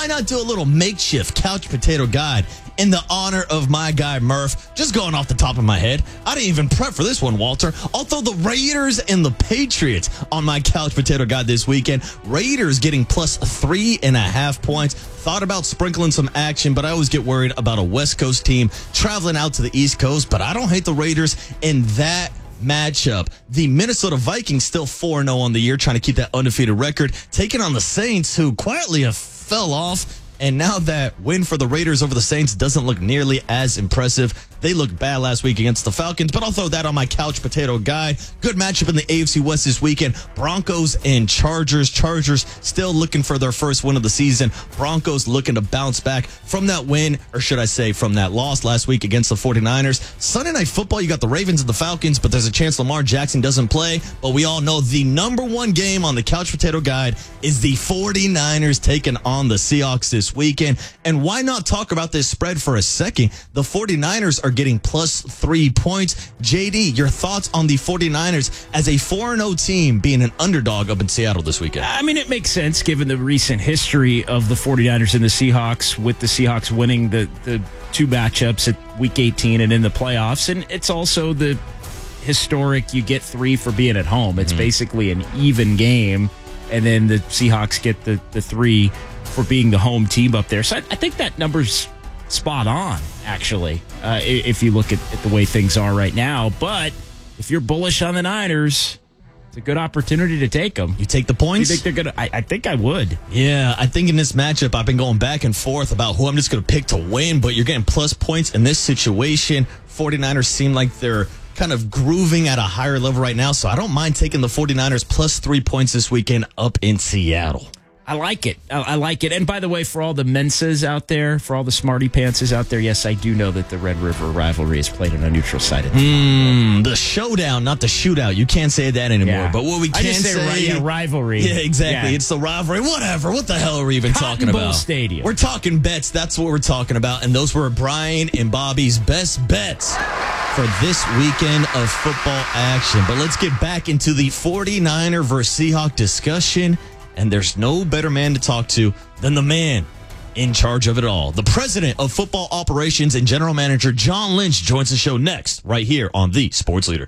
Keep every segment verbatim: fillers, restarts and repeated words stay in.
why not do a little makeshift couch potato guide in the honor of my guy Murph? Just going off the top of my head, I didn't even prep for this one, Walter. I'll throw the Raiders and the Patriots on my couch potato guide this weekend. Raiders getting plus three and a half points. Thought about sprinkling some action, but I always get worried about a West Coast team traveling out to the East Coast. But I don't hate the Raiders in that matchup. The Minnesota Vikings still four and oh on the year, trying to keep that undefeated record, taking on the Saints, who quietly have fell off. And now that win for the Raiders over the Saints doesn't look nearly as impressive. They looked bad last week against the Falcons, but I'll throw that on my couch potato guide. Good matchup in the A F C West this weekend. Broncos and Chargers. Chargers still looking for their first win of the season. Broncos looking to bounce back from that win, or should I say from that loss last week against the forty-niners. Sunday Night Football, you got the Ravens and the Falcons, but there's a chance Lamar Jackson doesn't play. But we all know the number one game on the couch potato guide is the forty-niners taking on the Seahawks this weekend. And why not talk about this spread for a second? The forty-niners are getting plus three points. J D, your thoughts on the forty-niners as a four and oh team being an underdog up in Seattle this weekend? I mean, it makes sense given the recent history of the forty-niners and the Seahawks, with the Seahawks winning the, the two matchups at week eighteen and in the playoffs. And it's also the historic, you get three for being at home. It's mm-hmm. basically an even game. And then the Seahawks get the, the three for being the home team up there. So I, I think that number's spot on, actually, uh, if you look at, at the way things are right now. But if you're bullish on the Niners, it's a good opportunity to take them. You take the points? You think they're gonna? I, I think I would. Yeah, I think in this matchup, I've been going back and forth about who I'm just going to pick to win, but you're getting plus points in this situation. forty-niners seem like they're kind of grooving at a higher level right now, so I don't mind taking the forty-niners plus three points this weekend up in Seattle. I like it. I, I like it. And by the way, for all the Mensas out there, for all the smarty pantses out there, yes, I do know that the Red River rivalry is played on a neutral site. Mm, the showdown, not the shootout. You can't say that anymore. Yeah. But what we can I just say, say, yeah, rivalry. Yeah, exactly. Yeah. It's the rivalry. Whatever. What the hell are we even Cotton talking Bowl about? Stadium. We're talking bets. That's what we're talking about. And those were Brian and Bobby's best bets for this weekend of football action. But let's get back into the forty-niner versus Seahawk discussion. And there's no better man to talk to than the man in charge of it all. The president of football operations and general manager, John Lynch, joins the show next, right here on The Sports Leader.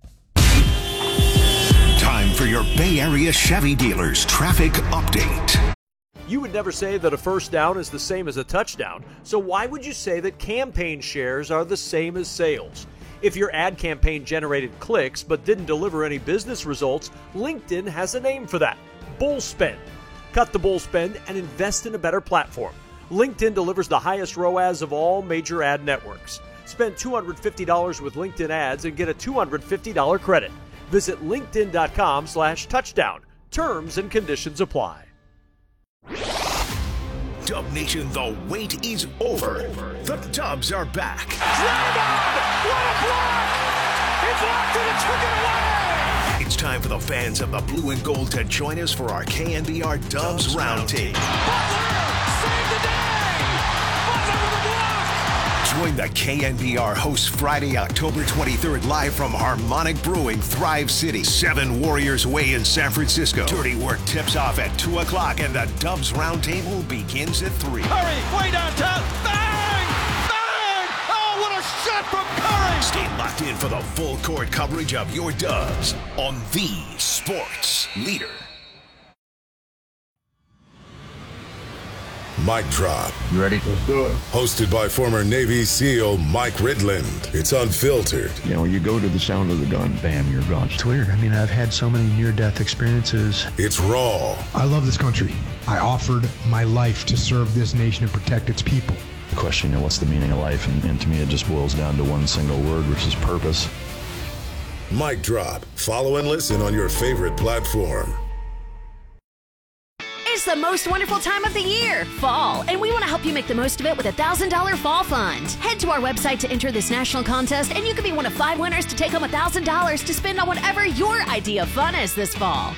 Time for your Bay Area Chevy dealers traffic update. You would never say that a first down is the same as a touchdown, so why would you say that campaign shares are the same as sales? If your ad campaign generated clicks but didn't deliver any business results, LinkedIn has a name for that. Bull spend. Cut the bull spend and invest in a better platform. LinkedIn delivers the highest R O A S of all major ad networks. Spend two hundred fifty dollars with LinkedIn ads and get a two hundred fifty dollars credit. Visit linkedin.com slash touchdown. Terms and conditions apply. Dub Nation, the wait is over. The Dubs are back. Drive on! What a block! It's locked and it took it away! It's time for the fans of the blue and gold to join us for our K N B R Dubs Roundtable. Butler saved the day! Butler with a block! Join the K N B R hosts Friday, October twenty-third, live from Harmonic Brewing, Thrive City, Seven Warriors Way in San Francisco. Dirty Work tips off at two o'clock, and the Dubs Roundtable begins at three. Hurry, way downtown! Bang! Bang! Oh, what a shot from Curry! Stay locked in for the full court coverage of your Dubs on The Sports Leader. Mic Drop. You ready? Let's do it. Hosted by former Navy SEAL Mike Ridland. It's unfiltered. You know, you go to the sound of the gun, bam, you're gone. It's weird. I mean, I've had so many near-death experiences. It's raw. I love this country. I offered my life to serve this nation and protect its people. The question, you know, what's the meaning of life? And, and to me, it just boils down to one single word, which is purpose. Mic Drop. Follow and listen on your favorite platform. It's the most wonderful time of the year, fall, and we want to help you make the most of it with a one thousand dollars Fall Fund. Head to our website to enter this national contest, and you could be one of five winners to take home one thousand dollars to spend on whatever your idea of fun is this fall.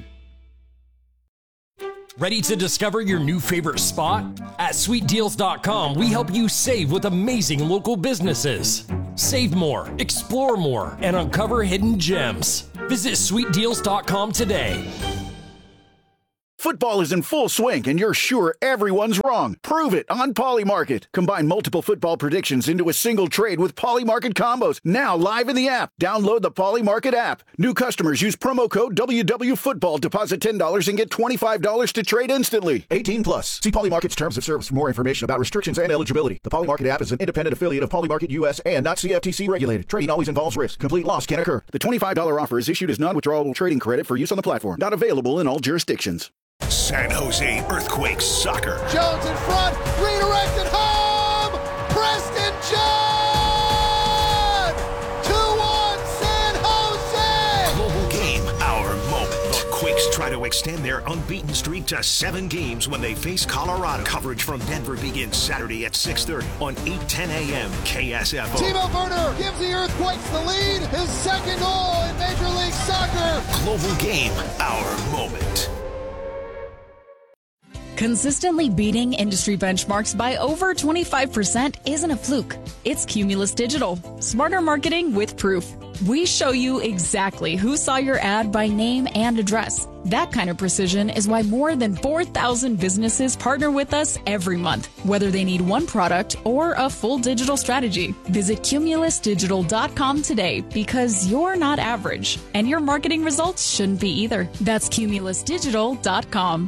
Ready to discover your new favorite spot? At sweet deals dot com, we help you save with amazing local businesses. Save more, explore more, and uncover hidden gems. Visit sweet deals dot com today. Football is in full swing, and you're sure everyone's wrong. Prove it on Polymarket. Combine multiple football predictions into a single trade with Polymarket combos. Now live in the app. Download the Polymarket app. New customers use promo code W W Football. Deposit ten dollars and get twenty-five dollars to trade instantly. eighteen plus. See Polymarket's terms of service for more information about restrictions and eligibility. The Polymarket app is an independent affiliate of Polymarket U S and not C F T C regulated. Trading always involves risk. Complete loss can occur. The twenty-five dollars offer is issued as non-withdrawable trading credit for use on the platform. Not available in all jurisdictions. San Jose Earthquakes soccer. Jones in front, redirected home! Preston John! two one San Jose! Global game, our moment. The Quakes try to extend their unbeaten streak to seven games when they face Colorado. Coverage from Denver begins Saturday at six thirty on eight ten a.m. K S F O. Timo Werner gives the Earthquakes the lead. His second goal in Major League Soccer. Global game, our moment. Consistently beating industry benchmarks by over twenty-five percent isn't a fluke. It's Cumulus Digital. Smarter marketing with proof. We show you exactly who saw your ad by name and address. That kind of precision is why more than four thousand businesses partner with us every month, whether they need one product or a full digital strategy. Visit cumulus digital dot com today because you're not average, and your marketing results shouldn't be either. That's cumulus digital dot com.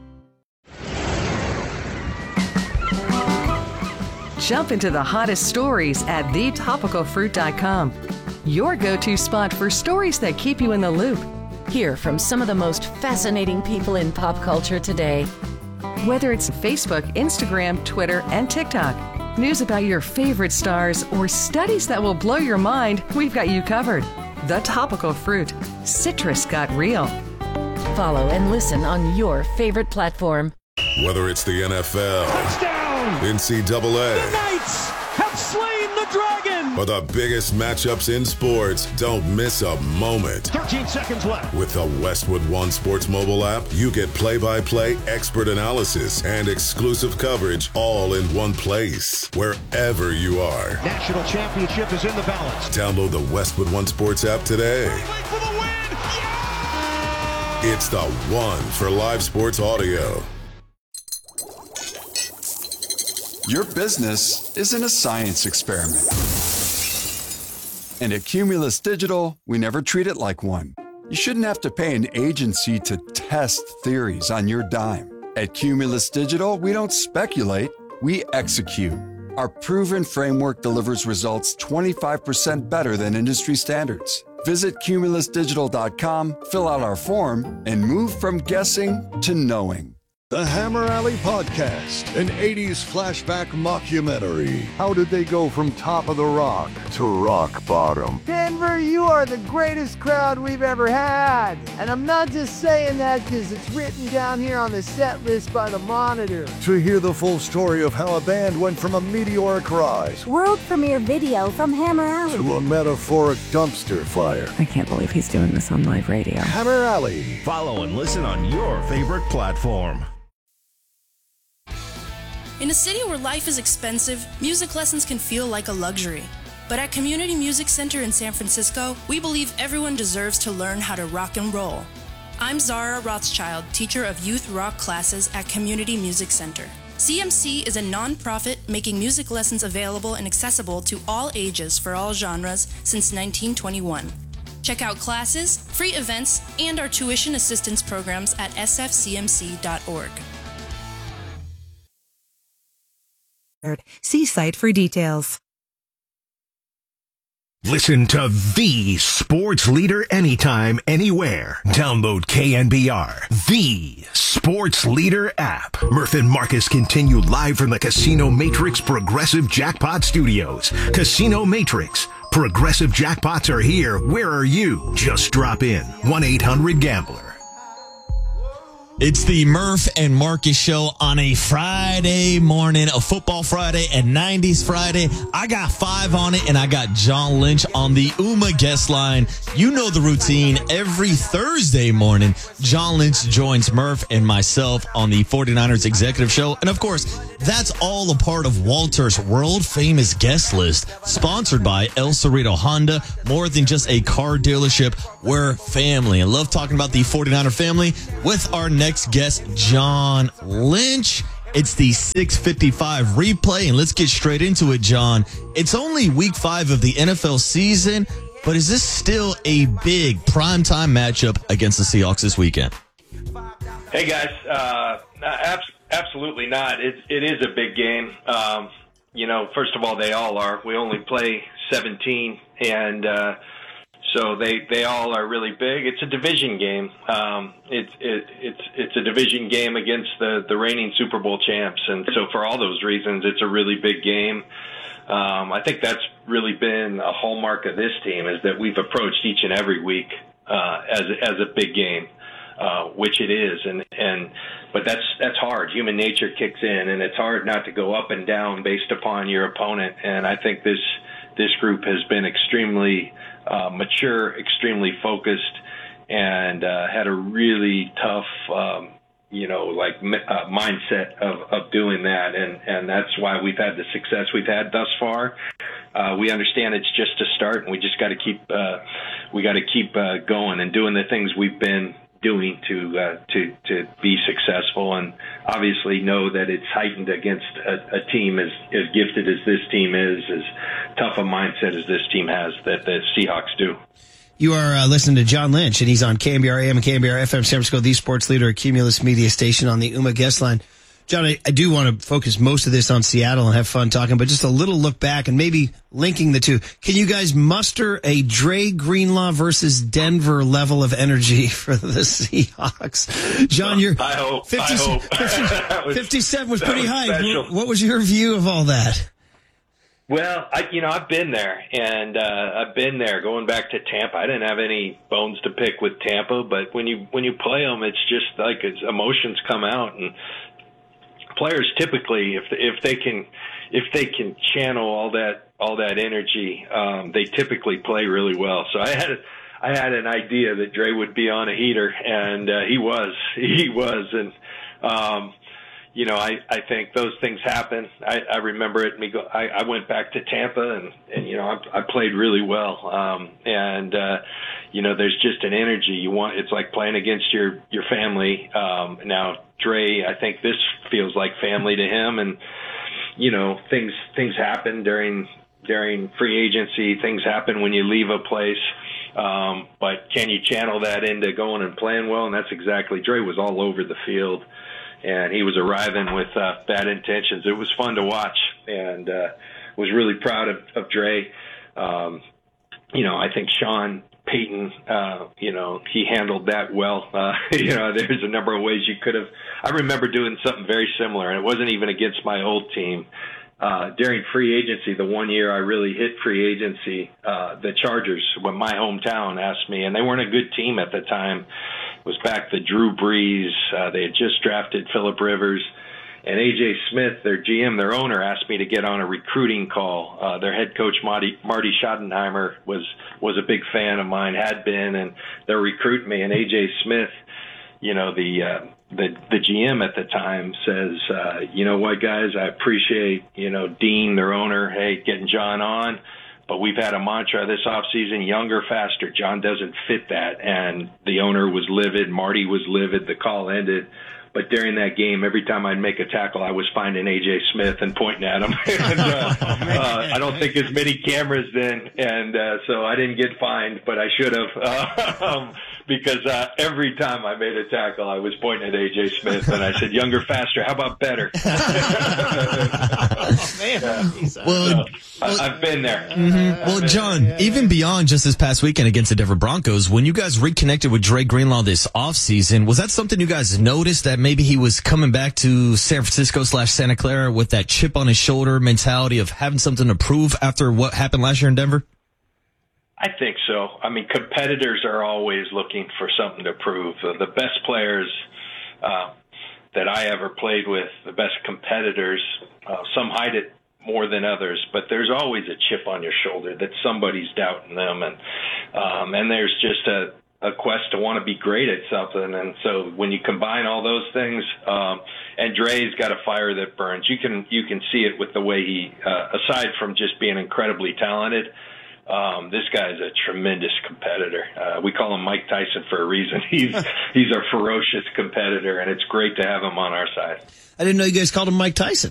Jump into the hottest stories at the topical fruit dot com. Your go-to spot for stories that keep you in the loop. Hear from some of the most fascinating people in pop culture today. Whether it's Facebook, Instagram, Twitter, and TikTok, news about your favorite stars, or studies that will blow your mind, we've got you covered. The Topical Fruit. Citrus got real. Follow and listen on your favorite platform. Whether it's the N F L, Touchdown! N C double A, The Knights have slain the dragon! or the biggest matchups in sports, don't miss a moment. thirteen seconds left. With the Westwood One Sports mobile app, you get play-by-play expert analysis and exclusive coverage all in one place, wherever you are. National championship is in the balance. Download the Westwood One Sports app today. For the win! Yeah! It's the one for live sports audio. Your business isn't a science experiment. And at Cumulus Digital, we never treat it like one. You shouldn't have to pay an agency to test theories on your dime. At Cumulus Digital, we don't speculate, we execute. Our proven framework delivers results twenty-five percent better than industry standards. Visit cumulus digital dot com, fill out our form, and move from guessing to knowing. The Hammer Alley Podcast, an eighties flashback mockumentary. How did they go from top of the rock to rock bottom? Denver, you are the greatest crowd we've ever had. And I'm not just saying that because it's written down here on the set list by the Monitor. To hear the full story of how a band went from a meteoric rise world premiere video from Hammer Alley to a metaphoric dumpster fire. I can't believe he's doing this on live radio. Hammer Alley. Follow and listen on your favorite platform. In a city where life is expensive, music lessons can feel like a luxury. But at Community Music Center in San Francisco, we believe everyone deserves to learn how to rock and roll. I'm Zara Rothschild, teacher of youth rock classes at Community Music Center. C M C is a non-profit making music lessons available and accessible to all ages for all genres since nineteen twenty-one. Check out classes, free events, and our tuition assistance programs at s f c m c dot org. See site for details. Listen to the sports leader anytime, anywhere. Download K N B R, the sports leader app. Murph and Marcus continue live from the Casino Matrix Progressive Jackpot Studios. Casino Matrix. Progressive jackpots are here. Where are you? Just drop in. one eight hundred gambler. It's the Murph and Marcus show on a Friday morning, a football Friday, a nineties Friday. I got five on it, and I got John Lynch on the U M A guest line. You know the routine. Every Thursday morning, John Lynch joins Murph and myself on the forty-niners Executive Show. And, of course, that's all a part of Walter's world-famous guest list, sponsored by El Cerrito Honda. More than just a car dealership, we're family. I love talking about the forty-niner family with our next next guest, John Lynch. It's the six fifty-five replay, and let's get straight into it, John. It's only week five of the N F L season, but is this still a big primetime matchup against the Seahawks this weekend? Hey, guys. Uh, ab- absolutely not. It, it is a big game. Um, you know, first of all, they all are. We only play seventeen, and uh, so they they all are really big. It's a division game. Um, it's it, it's it's a division game against the the reigning Super Bowl champs, and so for all those reasons, it's a really big game. Um, I think that's really been a hallmark of this team, is that we've approached each and every week uh, as as a big game, uh, which it is, and and but that's that's hard. Human nature kicks in, and it's hard not to go up and down based upon your opponent. And I think this this group has been extremely uh, mature, extremely focused, and uh, had a really tough, um, you know, like uh, mindset of, of doing that, and and that's why we've had the success we've had thus far. Uh, we understand it's just a start, and we just got to keep uh, we got to keep uh, going and doing the things we've been doing to uh, to to be successful, and obviously know that it's heightened against a, a team as as gifted as this team is, as tough a mindset as this team has, that the Seahawks do. You are uh, listening to John Lynch, and he's on K N B R A M and K N B R F M San Francisco, the sports leader, Cumulus Media Station on the U M A guest line. John, I, I do want to focus most of this on Seattle and have fun talking, but just a little look back and maybe linking the two. Can you guys muster a Dre Greenlaw versus Denver level of energy for the Seahawks? John, you're I hope, fifty, I hope. fifty, was, fifty-seven was pretty was high. special. What, what was your view of all that? Well, I, you know, I've been there, and uh, I've been there going back to Tampa. I didn't have any bones to pick with Tampa, but when you when you play them, it's just like it's, emotions come out, and players typically, if if they can if they can channel all that all that energy, um, they typically play really well. So I had I had an idea that Dre would be on a heater, and uh, he was he was, and um, you know I, I think those things happen. I, I remember it. Me go. I, I went back to Tampa, and, and you know I, I played really well, um, and uh, you know there's just an energy you want. It's like playing against your your family. Um, now. Dre, I think this feels like family to him, and you know things things happen during during free agency. Things happen when you leave a place, um, but can you channel that into going and playing well? And that's exactly Dre was all over the field, and he was arriving with uh, bad intentions. It was fun to watch, and uh, was really proud of, of Dre. Um, you know, I think Sean Payton, uh, you know, he handled that well. Uh, you know, there's a number of ways you could have. I remember doing something very similar, and it wasn't even against my old team. Uh, during free agency, the one year I really hit free agency, uh, the Chargers, when my hometown asked me, and they weren't a good team at the time. It was back the Drew Brees. Uh, they had just drafted Phillip Rivers. And A J Smith, their G M, their owner, asked me to get on a recruiting call. Uh, their head coach, Marty, Marty Schottenheimer, was was a big fan of mine, had been, and they're recruiting me. And A J Smith, you know, the uh, the the G M at the time says, uh, you know what, guys, I appreciate, you know, Dean, their owner, hey, getting John on, but we've had a mantra this offseason, younger, faster. John doesn't fit that. And the owner was livid. Marty was livid. The call ended. But during that game, every time I'd make a tackle, I was finding A J Smith and pointing at him. and, uh, uh, I don't think as many cameras then, and uh, so I didn't get fined, but I should have, uh, um, because uh, every time I made a tackle, I was pointing at A J Smith, and I said, "Younger, faster. How about better?" Oh, man. Yeah. Well, so, I, I've been there. Mm-hmm. Well, John, yeah. even beyond just this past weekend against the Denver Broncos, when you guys reconnected with Dre Greenlaw this offseason, was that something you guys noticed, that maybe he was coming back to San Francisco slash Santa Clara with that chip on his shoulder mentality of having something to prove after what happened last year in Denver? I think so. I mean, competitors are always looking for something to prove. Uh, the best players uh, that I ever played with, the best competitors, uh, some hide it more than others, but there's always a chip on your shoulder that somebody's doubting them, and um, and there's just a, a quest to want to be great at something. And so when you combine all those things, um, and Dre's got a fire that burns, you can you can see it with the way he, uh, aside from just being incredibly talented, Um, this guy's a tremendous competitor. Uh, we call him Mike Tyson for a reason. He's he's a ferocious competitor, and it's great to have him on our side. I didn't know you guys called him Mike Tyson.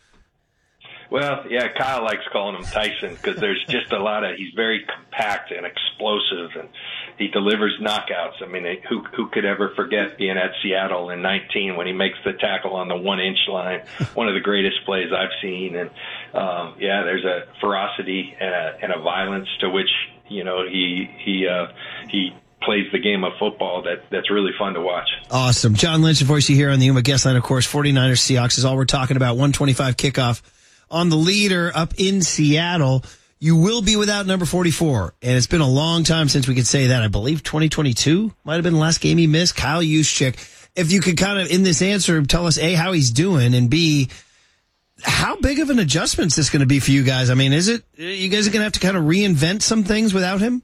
Well, yeah, Kyle likes calling him Tyson because there's just a lot of, he's very compact and explosive, and he delivers knockouts. I mean, who who could ever forget being at Seattle in nineteen when he makes the tackle on the one-inch line? One of the greatest plays I've seen. And, um, yeah, there's a ferocity and a, and a violence to which, you know, he he uh, he plays the game of football that that's really fun to watch. Awesome. John Lynch, the voice you hear on the Uma guest line, of course, 49ers Seahawks is all we're talking about. one twenty-five kickoff on the leader up in Seattle. You will be without number forty-four, and it's been a long time since we could say that. I believe twenty twenty-two might have been the last game he missed. Kyle Juszczyk. If you could kind of, in this answer, tell us, A, how he's doing, and B, how big of an adjustment is this going to be for you guys? I mean, is it, you guys are going to have to kind of reinvent some things without him?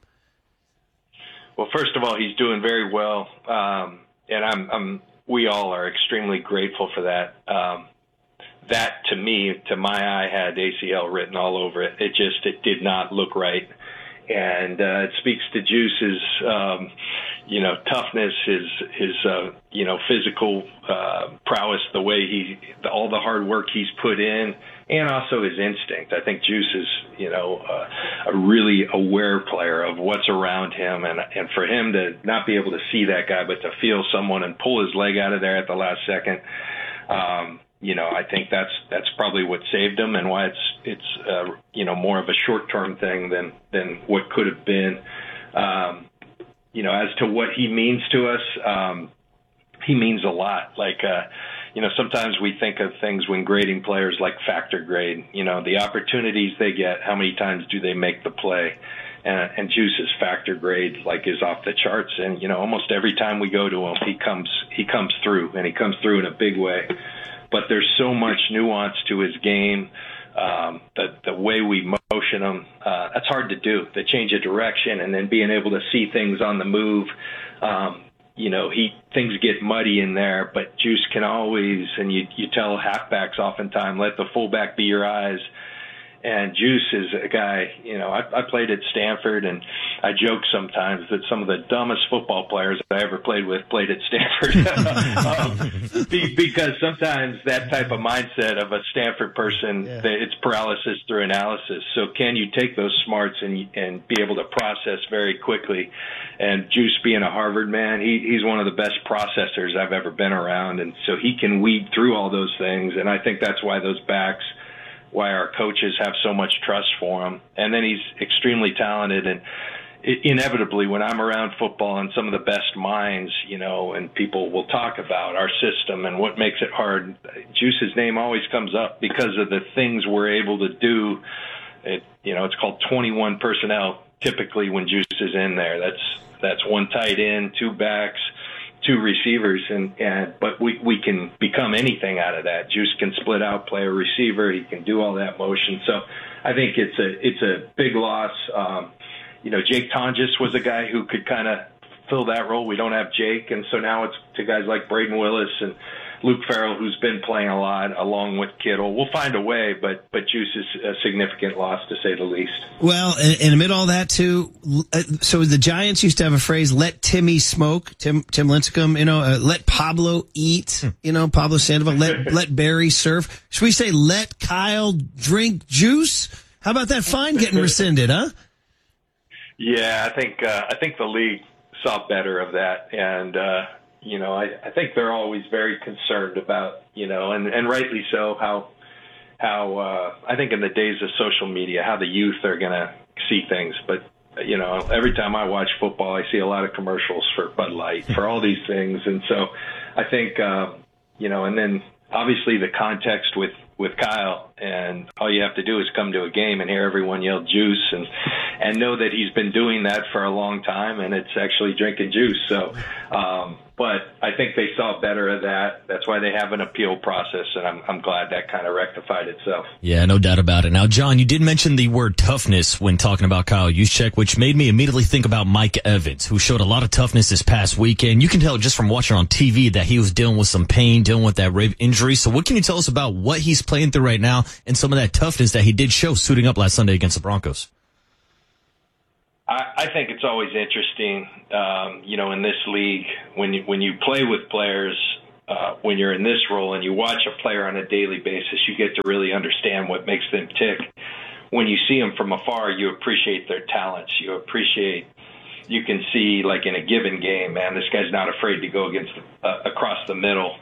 Well, first of all, he's doing very well, um, and I'm, I'm, we all are extremely grateful for that. Um, That, to me, to my eye, had A C L written all over it. It just, it did not look right. And uh, it speaks to Juice's, um, you know, toughness, his, his uh, you know, physical uh, prowess, the way he, all the hard work he's put in, and also his instinct. I think Juice is, you know, uh, a really aware player of what's around him. And, and for him to not be able to see that guy, but to feel someone and pull his leg out of there at the last second, um, you know, I think that's that's probably what saved him, and why it's it's uh, you know, more of a short term thing than than what could have been. Um, you know, as to what he means to us, um, he means a lot. Like uh, you know, sometimes we think of things when grading players like factor grade. You know, the opportunities they get, how many times do they make the play? And, and Juice's factor grade like is off the charts, and you know, almost every time we go to him, he comes he comes through, and he comes through in a big way. But there's so much nuance to his game, um, the, the way we motion him, uh, that's hard to do, the change of direction and then being able to see things on the move. Um, you know, he things get muddy in there, but Juice can always, and you, you tell halfbacks oftentimes, let the fullback be your eyes. And Juice is a guy, you know, I, I played at Stanford, and I joke sometimes that some of the dumbest football players I ever played with played at Stanford. um, be, because sometimes that type of mindset of a Stanford person, yeah. it's paralysis through analysis. So can you take those smarts and and be able to process very quickly? And Juice, being a Harvard man, he, he's one of the best processors I've ever been around. And so he can weed through all those things. And I think that's why those backs, why our coaches have so much trust for him. And then he's extremely talented, and it, inevitably when I'm around football and some of the best minds, you know, and people will talk about our system and what makes it hard, Juice's name always comes up because of the things we're able to do. It, you know, it's called twenty-one personnel typically when Juice is in there. That's that's one tight end, two backs, two receivers, and, and but we, we can become anything out of that. Juice can split out, play a receiver. He can do all that motion. So I think it's a it's a big loss. Um, you know, Jake Tonjes was a guy who could kind of fill that role. We don't have Jake, and so now it's to guys like Braden Willis and Luke Farrell, who's been playing a lot, along with Kittle. We'll find a way, but but Juice is a significant loss, to say the least. Well, and, and amid all that, too, so the Giants used to have a phrase, let Timmy smoke, Tim Tim Lincecum, you know, uh, let Pablo eat, you know, Pablo Sandoval, let, let Barry surf. Should we say let Kyle drink juice? How about that fine getting rescinded, huh? Yeah, I think uh, I think the league saw better of that, and uh you know, I, I think they're always very concerned about, you know, and, and rightly so, how, how uh, I think in the days of social media, how the youth are going to see things. But, you know, every time I watch football, I see a lot of commercials for Bud Light, for all these things. And so I think, uh, you know, and then obviously the context with, with Kyle, and all you have to do is come to a game and hear everyone yell juice and, and know that he's been doing that for a long time, and it's actually drinking juice. So, um, but I think they saw better of that. That's why they have an appeal process, and I'm, I'm glad that kind of rectified itself. Yeah, no doubt about it. Now, John, you did mention the word toughness when talking about Kyle Juszczyk, which made me immediately think about Mike Evans, who showed a lot of toughness this past weekend. You can tell just from watching on T V that he was dealing with some pain, dealing with that rib injury. So what can you tell us about what he's playing through right now and some of that toughness that he did show suiting up last Sunday against the Broncos? I, I think it's always interesting, um, you know, in this league when you, when you play with players, uh, when you're in this role and you watch a player on a daily basis, you get to really understand what makes them tick. When you see them from afar, you appreciate their talents. You appreciate, you can see, like in a given game, man, this guy's not afraid to go against uh, across the middle.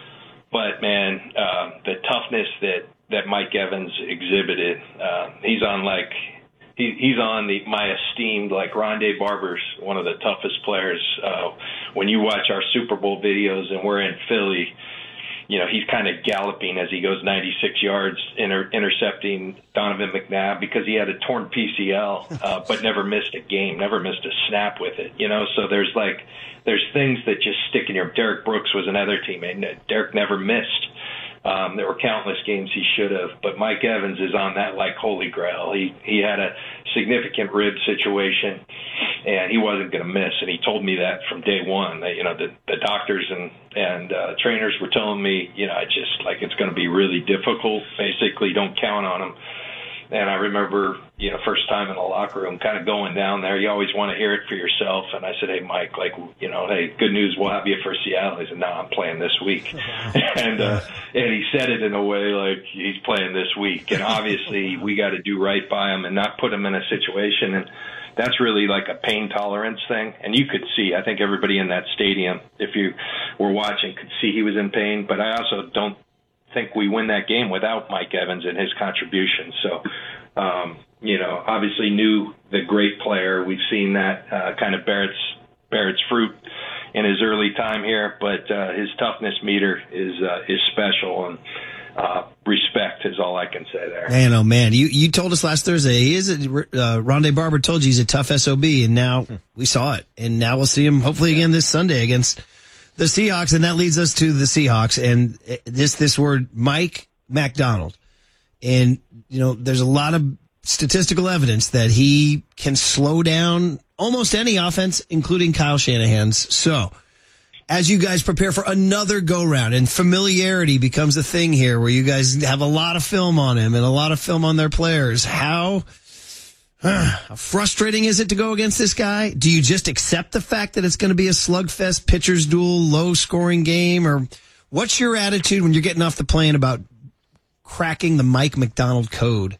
But man, uh, the toughness that, that Mike Evans exhibited, uh, he's on like. He, he's on the my esteemed, like, Rondé Barber's one of the toughest players. Uh, when you watch our Super Bowl videos and we're in Philly, you know, he's kind of galloping as he goes ninety-six yards, inter- intercepting Donovan McNabb because he had a torn P C L, uh, but never missed a game, never missed a snap with it, you know. So there's, like, there's things that just stick in your. Derek Brooks was another teammate. Derek never missed. Um, there were countless games he should have, but Mike Evans is on that like holy grail. He he had a significant rib situation, and he wasn't going to miss. And he told me that from day one. That, you know, the the doctors and and uh, trainers were telling me, you know, I just like it's going to be really difficult. Basically, don't count on him. And I remember, you know, first time in the locker room, kind of going down there. You always want to hear it for yourself. And I said, hey, Mike, like, you know, hey, good news, we'll have you for Seattle. He said, no, I'm playing this week. and uh, and he said it in a way like he's playing this week. And obviously, we got to do right by him and not put him in a situation. And that's really like a pain tolerance thing. And you could see, I think everybody in that stadium, if you were watching, could see he was in pain. But I also don't think we win that game without Mike Evans and his contribution. So, um, you know, obviously knew the great player. We've seen that uh, kind of bear its, bear its fruit in his early time here, but uh, his toughness meter is uh, is special, and uh, respect is all I can say there. Man, oh man, you you told us last Thursday he is a, uh, Rondé Barber told you he's a tough S O B, and now we saw it, and now we'll see him hopefully again this Sunday against the Seahawks, and that leads us to the Seahawks and this this word Mike Macdonald. And, you know, there's a lot of statistical evidence that he can slow down almost any offense, including Kyle Shanahan's. So, as you guys prepare for another go-round, and familiarity becomes a thing here where you guys have a lot of film on him and a lot of film on their players, how... How frustrating is it to go against this guy? Do you just accept the fact that it's going to be a slugfest, pitcher's duel, low-scoring game? Or what's your attitude when you're getting off the plane about cracking the Mike Macdonald code?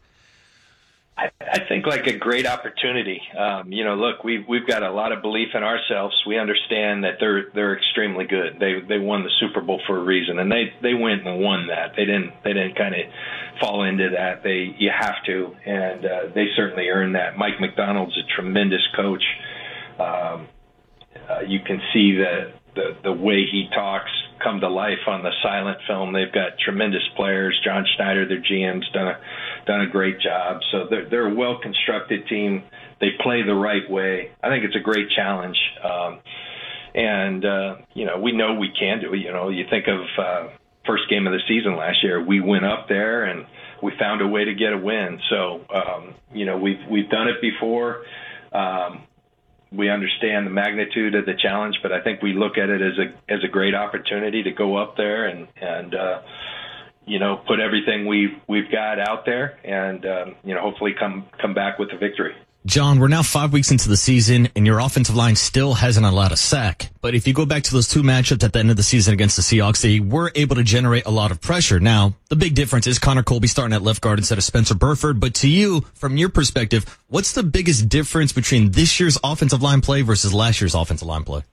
I, I think like a great opportunity. Um, you know, look, we've we've got a lot of belief in ourselves. We understand that they're they're extremely good. They they won the Super Bowl for a reason, and they they went and won that. They didn't they didn't kind of fall into that. They you have to, and uh, they certainly earned that. Mike Macdonald's a tremendous coach. Um, uh, you can see the, the the way he talks come to life on the silent film. They've got tremendous players. John Schneider, their G M's done a done a great job. So they're they're a well constructed team. They play the right way. I think it's a great challenge. Um, and uh, you know, we know we can do it. You know, you think of uh, first game of the season last year. We went up there and we found a way to get a win. So um, you know, we've we've done it before. Um, We understand the magnitude of the challenge, but I think we look at it as a as a great opportunity to go up there and and uh, you know, put everything we've we've got out there, and um, you know, hopefully come come back with a victory. John, we're now five weeks into the season, and your offensive line still hasn't allowed a sack. But if you go back to those two matchups at the end of the season against the Seahawks, they were able to generate a lot of pressure. Now, the big difference is Connor Colby starting at left guard instead of Spencer Burford. But to you, from your perspective, what's the biggest difference between this year's offensive line play versus last year's offensive line play?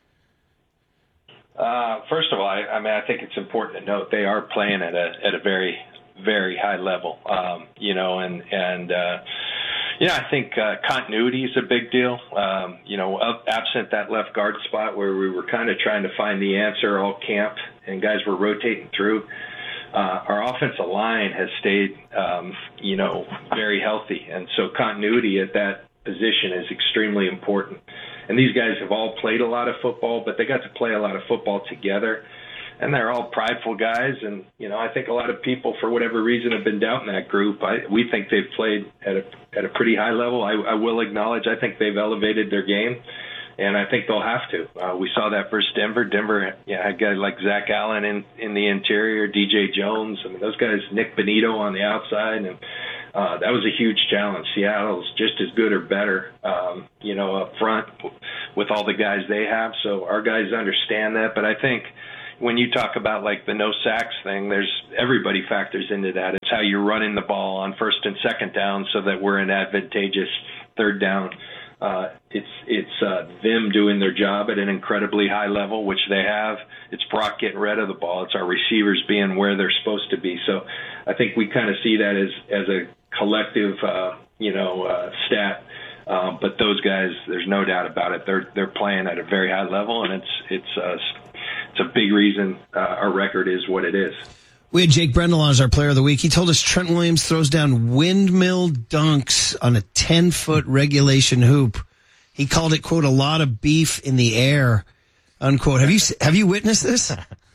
Uh, first of all, I, I mean, I think it's important to note they are playing at a at a very, very high level. Um, you know, and and. Uh, Yeah, I think uh, continuity is a big deal. Um, you know, absent that left guard spot where we were kind of trying to find the answer all camp and guys were rotating through, uh, our offensive line has stayed, um, you know, very healthy. And so continuity at that position is extremely important. And these guys have all played a lot of football, but they got to play a lot of football together. And they're all prideful guys, and you know I think a lot of people, for whatever reason, have been doubting that group. I, we think they've played at a at a pretty high level. I, I will acknowledge I think they've elevated their game, and I think they'll have to. Uh, we saw that versus Denver. Denver, yeah, had guys like Zach Allen in in the interior, D J Jones. I mean, those guys, Nick Benito on the outside, and uh, that was a huge challenge. Seattle's just as good or better, um, you know, up front with all the guys they have. So our guys understand that. But I think when you talk about like the no sacks thing, there's everybody factors into that. It's how you're running the ball on first and second down so that we're an advantageous third down. Uh, it's it's uh, them doing their job at an incredibly high level, which they have. It's Brock getting rid of the ball. It's our receivers being where they're supposed to be. So I think we kind of see that as as a collective, uh, you know, uh, stat. Uh, but those guys, there's no doubt about it. They're they're playing at a very high level, and it's it's uh, it's a big reason uh, our record is what it is. We had Jake Brendel on as our player of the week. He told us Trent Williams throws down windmill dunks on a ten-foot regulation hoop. He called it, quote, a lot of beef in the air, unquote. Have you have you witnessed this?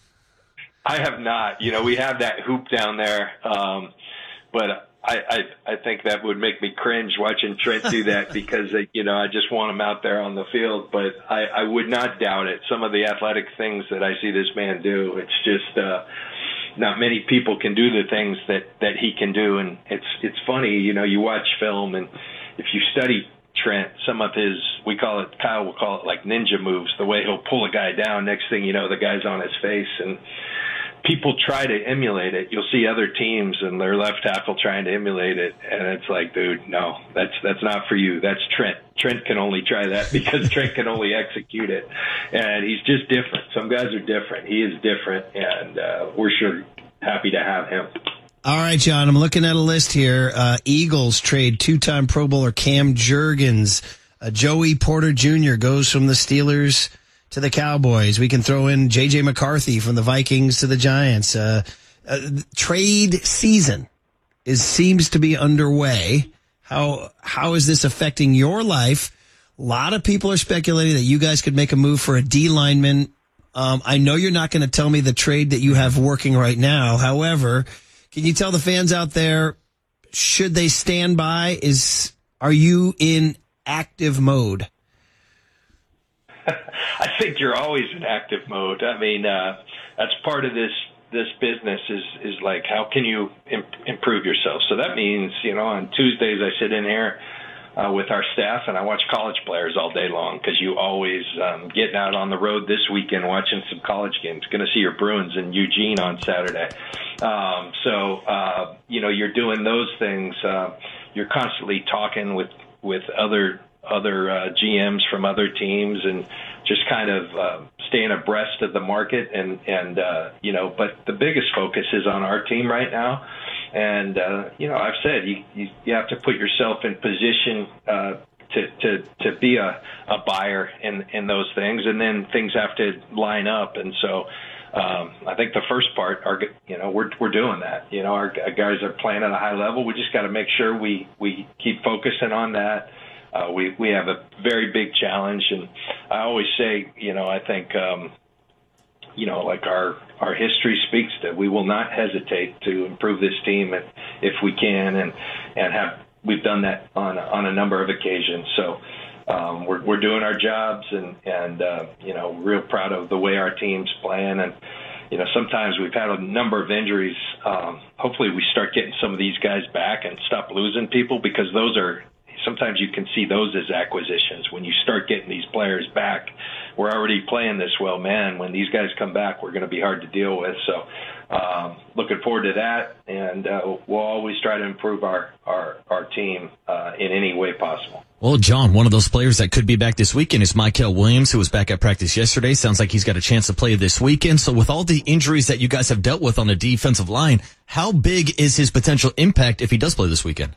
I have not. You know, we have that hoop down there, um, but I, I I think that would make me cringe watching Trent do that because, you know, I just want him out there on the field. But I, I would not doubt it. Some of the athletic things that I see this man do, it's just uh, – not many people can do the things that, that he can do. And it's, it's funny, you know, you watch film and if you study Trent, some of his, we call it, Kyle will call it like ninja moves, the way he'll pull a guy down. Next thing you know, the guy's on his face and people try to emulate it. You'll see other teams and their left tackle trying to emulate it. And it's like, dude, no, that's, that's not for you. That's Trent. Trent can only try that because Trent can only execute it. And he's just different. Some guys are different. He is different. And, uh, we're sure happy to have him. All right, John, I'm looking at a list here. Uh, Eagles trade two-time Pro Bowler Cam Jurgens. Uh, Joey Porter Junior goes from the Steelers to the Cowboys. We can throw in J J McCarthy from the Vikings to the Giants. Uh, uh, trade season is seems to be underway. How how is this affecting your life? A lot of people are speculating that you guys could make a move for a D lineman. Um, I know you're not going to tell me the trade that you have working right now. However, can you tell the fans out there, should they stand by? Is are you in active mode? I think you're always in active mode. I mean, uh, that's part of this this business is is like, how can you imp- improve yourself? So that means, you know, on Tuesdays I sit in here uh, with our staff and I watch college players all day long because you always um, getting out on the road this weekend watching some college games. Going to see your Bruins in Eugene on Saturday. Um, so, uh, you know, you're doing those things. Uh, you're constantly talking with, with other other uh, G Ms from other teams and just kind of uh, staying abreast of the market. And, and uh, you know, but the biggest focus is on our team right now. And, uh, you know, I've said you, you, you have to put yourself in position uh, to, to, to be a, a buyer in, in those things. And then things have to line up. And so um, I think the first part, are, you know, we're, we're doing that. You know, our guys are playing at a high level. We just got to make sure we, we keep focusing on that. Uh, we, we have a very big challenge. And I always say, you know, I think, um, you know, like our, our history speaks that we will not hesitate to improve this team if, if we can, and, and have, we've done that on, on a number of occasions. So, um, we're, we're doing our jobs and, and, uh, you know, real proud of the way our team's playing. And, you know, sometimes we've had a number of injuries. Um, hopefully we start getting some of these guys back and stop losing people, because those are, sometimes you can see those as acquisitions. When you start getting these players back, we're already playing this well, man. When these guys come back, we're going to be hard to deal with. So um, looking forward to that, and uh, we'll always try to improve our, our, our team uh, in any way possible. Well, John, one of those players that could be back this weekend is Mykel Williams, who was back at practice yesterday. Sounds like he's got a chance to play this weekend. So with all the injuries that you guys have dealt with on the defensive line, how big is his potential impact if he does play this weekend?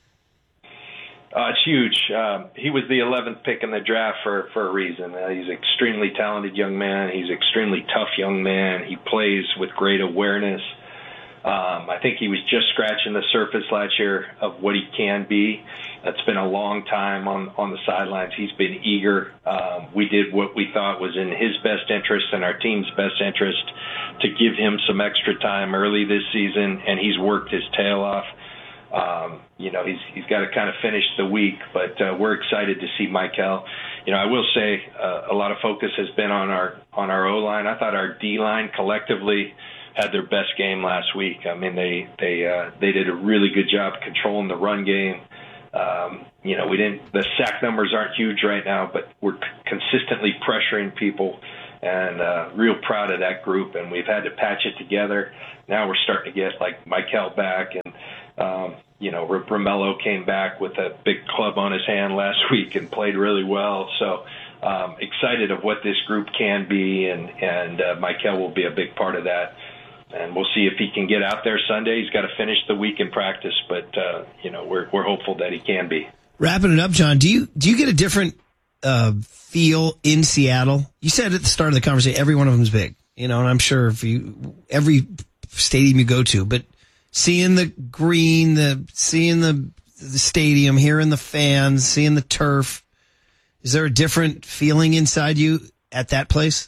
Uh, it's huge. Um, he was the eleventh pick in the draft for, for a reason. Uh, he's an extremely talented young man. He's an extremely tough young man. He plays with great awareness. Um, I think he was just scratching the surface last year of what he can be. It's been a long time on, on the sidelines. He's been eager. Um, we did what we thought was in his best interest and our team's best interest to give him some extra time early this season, and he's worked his tail off. Um, you know, he's he's got to kind of finish the week, but uh, we're excited to see Mykel. You know, I will say uh, a lot of focus has been on our on our O-line. I thought our D-line collectively had their best game last week. I mean, they they uh, they did a really good job controlling the run game. Um, you know, we didn't. The sack numbers aren't huge right now, but we're c- consistently pressuring people, and uh, real proud of that group. And we've had to patch it together. Now we're starting to get like Michael back, and um, you know, R- Romello came back with a big club on his hand last week and played really well. So um, excited of what this group can be, and and uh, Michael will be a big part of that. And we'll see if he can get out there Sunday. He's got to finish the week in practice, but uh, you know, we're we're hopeful that he can be. Wrapping it up, John, do you do you get a different uh, feel in Seattle? You said at the start of the conversation, every one of them is big, you know, and I'm sure if you every stadium you go to, but seeing the green, the seeing the the stadium, hearing the fans, seeing the turf, is there a different feeling inside you at that place?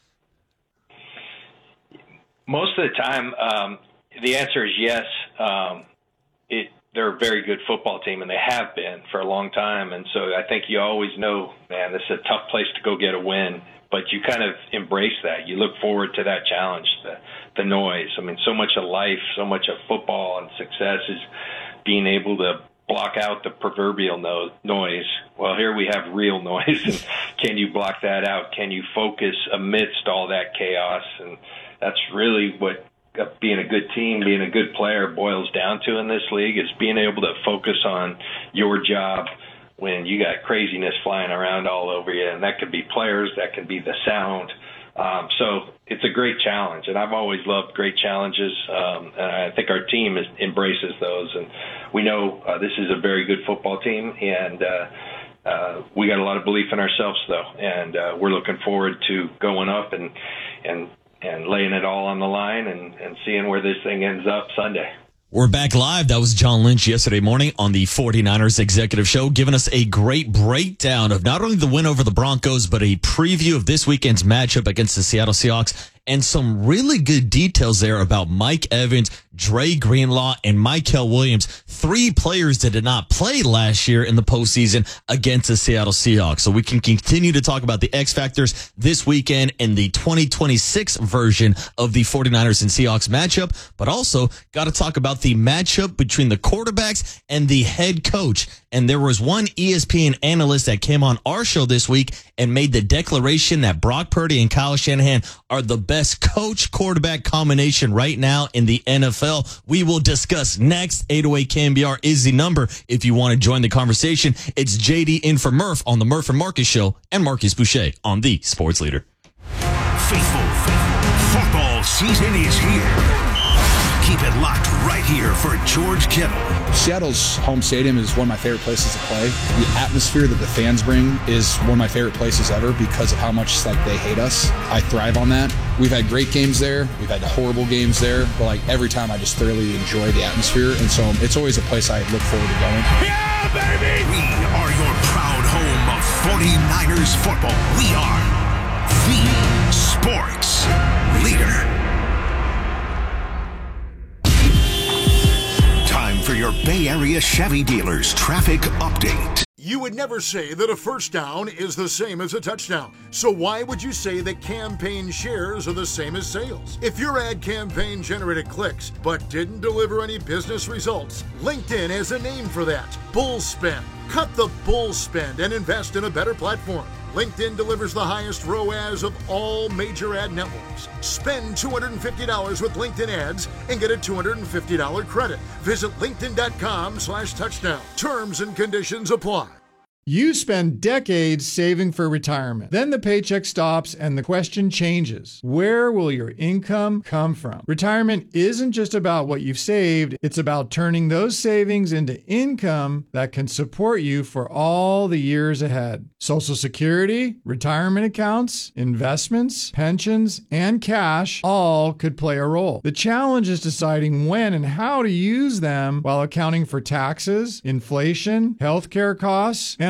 Most of the time, um, the answer is yes. Um, it, they're a very good football team, and they have been for a long time. And so I think you always know, man, this is a tough place to go get a win. But you kind of embrace that. You look forward to that challenge, the, the noise. I mean, so much of life, so much of football and success is being able to block out the proverbial no, noise. Well, here we have real noise. And can you block that out? Can you focus amidst all that chaos? And that's really what being a good team, being a good player boils down to in this league, is being able to focus on your job when you got craziness flying around all over you. And that could be players, that could be the sound. Um, so it's a great challenge, and I've always loved great challenges. Um, and I think our team is, embraces those. And we know uh, this is a very good football team, and uh, uh, we got a lot of belief in ourselves, though. And uh, we're looking forward to going up and and and laying it all on the line and, and seeing where this thing ends up Sunday. We're back live. That was John Lynch yesterday morning on the 49ers Executive Show, giving us a great breakdown of not only the win over the Broncos, but a preview of this weekend's matchup against the Seattle Seahawks, and some really good details there about Mike Evans, Dre Greenlaw, and Michael Williams, three players that did not play last year in the postseason against the Seattle Seahawks. So we can continue to talk about the X factors this weekend in the twenty twenty-six version of the 49ers and Seahawks matchup, but also got to talk about the matchup between the quarterbacks and the head coach. And there was one E S P N analyst that came on our show this week and made the declaration that Brock Purdy and Kyle Shanahan are the best coach quarterback combination right now in the N F L. We will discuss next. eight oh eight K N B R is the number if you want to join the conversation. It's J D in for Murph on the Murph and Marcus Show, and Marcus Boucher on the Sports Leader. Faithful, faithful football season is here. Keep it locked right here for George Kittle. Seattle's home stadium is one of my favorite places to play. The atmosphere that the fans bring is one of my favorite places ever because of how much like they hate us. I thrive on that. We've had great games there. We've had horrible games there. But like every time I just thoroughly enjoy the atmosphere. And so it's always a place I look forward to going. Yeah, baby! We are your proud home of 49ers football. We are the Sports Leader. For your Bay Area Chevy dealers traffic update. You would never say that a first down is the same as a touchdown. So why would you say that campaign shares are the same as sales? If your ad campaign generated clicks but didn't deliver any business results, LinkedIn has a name for that: bull spend. Cut the bull spend and invest in a better platform. LinkedIn delivers the highest R O A S of all major ad networks. Spend two hundred fifty dollars with LinkedIn ads and get a two hundred fifty dollars credit. Visit linkedin.com slash touchdown. Terms and conditions apply. You spend decades saving for retirement. Then the paycheck stops and the question changes. Where will your income come from? Retirement isn't just about what you've saved. It's about turning those savings into income that can support you for all the years ahead. Social Security, retirement accounts, investments, pensions, and cash all could play a role. The challenge is deciding when and how to use them while accounting for taxes, inflation, healthcare costs, and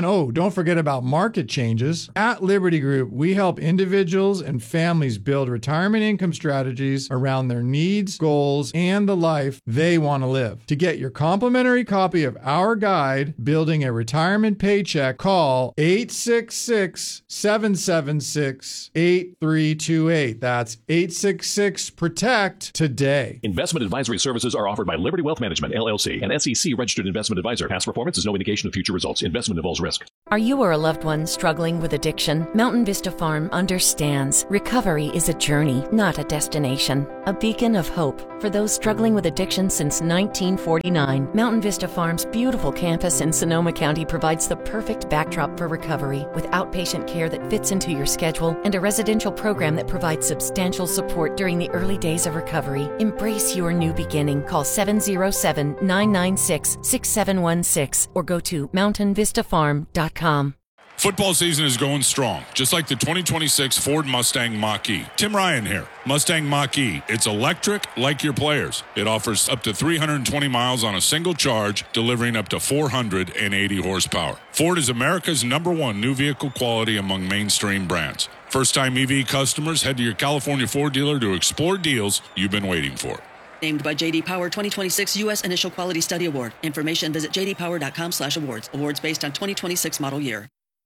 And oh, don't forget about market changes. At Liberty Group, we help individuals and families build retirement income strategies around their needs, goals, and the life they want to live. To get your complimentary copy of our guide, Building a Retirement Paycheck, call eight six six, seven seven six, eight three two eight. That's eight six six, PROTECT today. Investment advisory services are offered by Liberty Wealth Management, L L C, an S E C registered investment advisor. Past performance is no indication of future results. Investment involves risk. Are you or a loved one struggling with addiction? Mountain Vista Farm understands. Recovery is a journey, not a destination. A beacon of hope for those struggling with addiction since nineteen forty-nine. Mountain Vista Farm's beautiful campus in Sonoma County provides the perfect backdrop for recovery, with outpatient care that fits into your schedule and a residential program that provides substantial support during the early days of recovery. Embrace your new beginning. Call seven oh seven, nine nine six, six seven one six or go to mountain vista farm dot com. Football season is going strong, just like the twenty twenty-six Ford Mustang Mach-E. Tim Ryan here. Mustang Mach-E. It's electric like your players. It offers up to three hundred twenty miles on a single charge, delivering up to four hundred eighty horsepower. Ford is America's number one new vehicle quality among mainstream brands. First-time E V customers, head to your California Ford dealer to explore deals you've been waiting for. Named by J D Power twenty twenty-six U S Initial Quality Study Award. Information visit j d power dot com slash awards. Awards based on twenty twenty-six model year.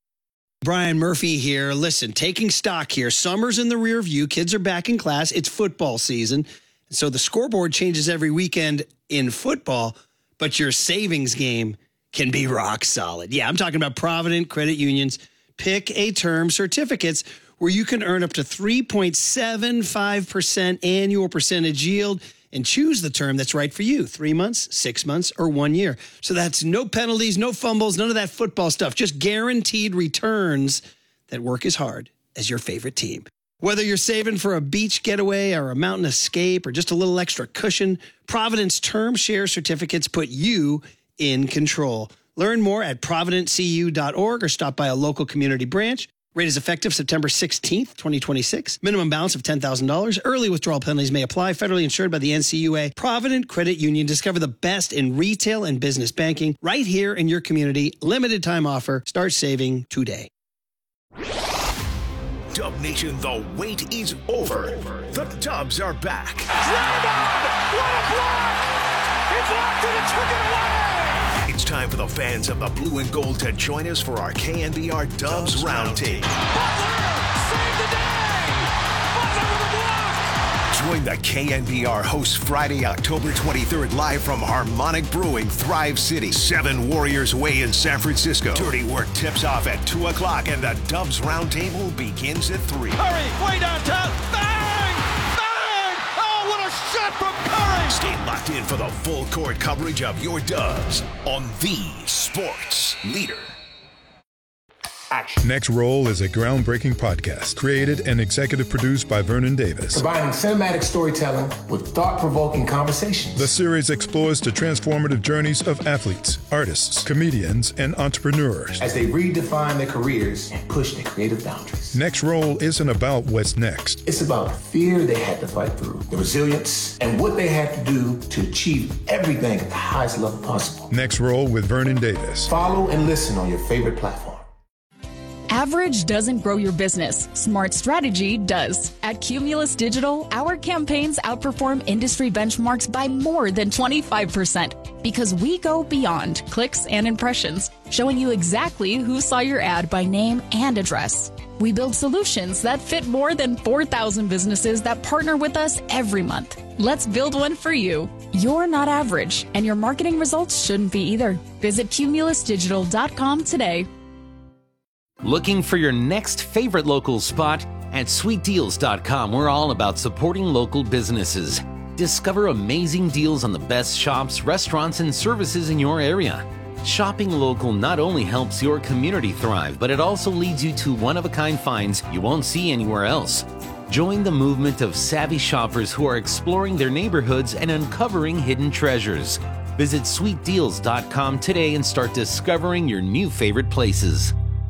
Brian Murphy here. Listen, taking stock here. Summer's in the rear view. Kids are back in class. It's football season. So the scoreboard changes every weekend in football, but your savings game can be rock solid. Yeah, I'm talking about Provident Credit Union's Pick a Term certificates, where you can earn up to three point seven five percent annual percentage yield and choose the term that's right for you. Three months, six months, or one year. So that's no penalties, no fumbles, none of that football stuff. Just guaranteed returns that work as hard as your favorite team. Whether you're saving for a beach getaway or a mountain escape or just a little extra cushion, Provident's Term Share Certificates put you in control. Learn more at provident c u dot org or stop by a local community branch. Rate is effective September sixteenth, twenty twenty-six. Minimum balance of ten thousand dollars. Early withdrawal penalties may apply. Federally insured by the N C U A. Provident Credit Union. Discover the best in retail and business banking right here in your community. Limited time offer. Start saving today. Dub Nation, the wait is over. The Dubs are back. Draymond! What a block! He blocked it and took it away! It's time for the fans of the blue and gold to join us for our K N B R Dubs Roundtable. Save the day! Butler with a block! Join the K N B R hosts Friday, October twenty-third, live from Harmonic Brewing, Thrive City, seven Warriors Way in San Francisco. Dirty Work tips off at two o'clock, and the Dubs Roundtable begins at three. Curry, way downtown, bang! Bang! Oh, what a shot from Curry! Stay locked in for the full court coverage of your Dubs on the Sports Leader. Action. Next Roll is a groundbreaking podcast created and executive produced by Vernon Davis. Combining cinematic storytelling with thought-provoking conversations. The series explores the transformative journeys of athletes, artists, comedians, and entrepreneurs as they redefine their careers and push their creative boundaries. Next Roll isn't about what's next. It's about the fear they had to fight through, the resilience, and what they had to do to achieve everything at the highest level possible. Next Roll with Vernon Davis. Follow and listen on your favorite platform. Average doesn't grow your business. Smart strategy does. At Cumulus Digital, our campaigns outperform industry benchmarks by more than twenty-five percent because we go beyond clicks and impressions, showing you exactly who saw your ad by name and address. We build solutions that fit more than four thousand businesses that partner with us every month. Let's build one for you. You're not average, and your marketing results shouldn't be either. Visit cumulus digital dot com today. Looking for your next favorite local spot? At sweet deals dot com, we're all about supporting local businesses. Discover amazing deals on the best shops, restaurants, and services in your area. Shopping local not only helps your community thrive, but it also leads you to one-of-a-kind finds you won't see anywhere else. Join the movement of savvy shoppers who are exploring their neighborhoods and uncovering hidden treasures. Visit sweet deals dot com today and start discovering your new favorite places.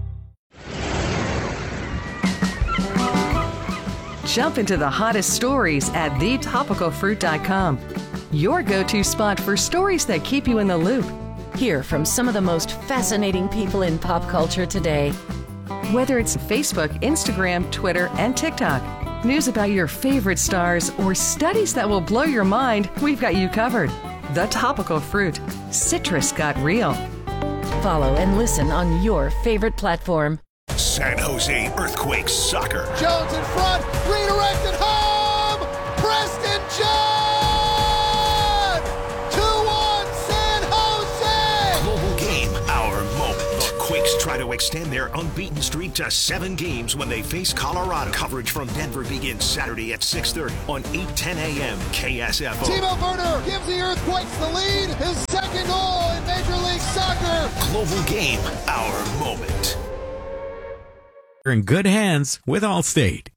Jump into the hottest stories at the topical fruit dot com. Your go-to spot for stories that keep you in the loop. Hear from some of the most fascinating people in pop culture today. Whether it's Facebook, Instagram, Twitter, and TikTok, news about your favorite stars, or studies that will blow your mind, we've got you covered. The Topical Fruit. Citrus got real. Follow and listen on your favorite platform. San Jose Earthquakes soccer. Jones in front, redirected home! Preston John! two one San Jose! Global game, our moment. The Quakes try to extend their unbeaten streak to seven games when they face Colorado. Coverage from Denver begins Saturday at six thirty on eight ten a.m. K S F O. Timo Werner gives the Earthquakes the lead. His second goal in Major League Soccer. Global game, our moment. You're in good hands with Allstate.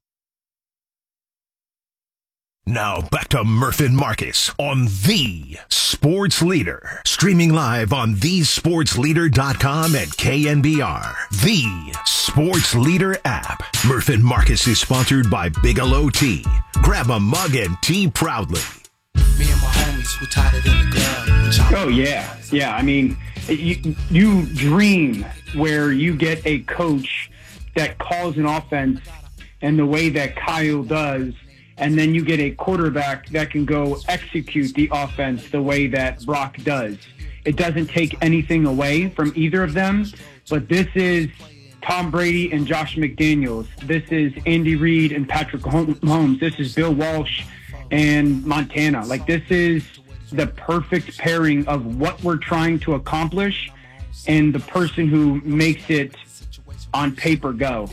Now back to Murph and Marcus on The Sports Leader. Streaming live on the sports leader dot com and K N B R. The Sports Leader app. Murph and Marcus is sponsored by Bigelow Tea. Grab a mug and tea proudly. Me and my homies, we tied it in the club. Oh, yeah. Yeah, I mean, you, you dream where you get a coach that calls an offense and the way that Kyle does, and then you get a quarterback that can go execute the offense the way that Brock does. It doesn't take anything away from either of them, but this is Tom Brady and Josh McDaniels. This is Andy Reid and Patrick Mahomes. This is Bill Walsh and Montana. Like, this is the perfect pairing of what we're trying to accomplish and the person who makes it on paper go.